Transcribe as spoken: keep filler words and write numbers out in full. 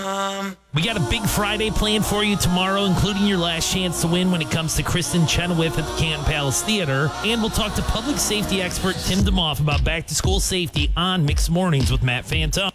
We got a big Friday planned for you tomorrow, including your last chance to win when it comes to Kristen Chenoweth at the Canton Palace Theater. And we'll talk to public safety expert Tim DeMoff about back-to-school safety on Mixed Mornings with Matt Fantone.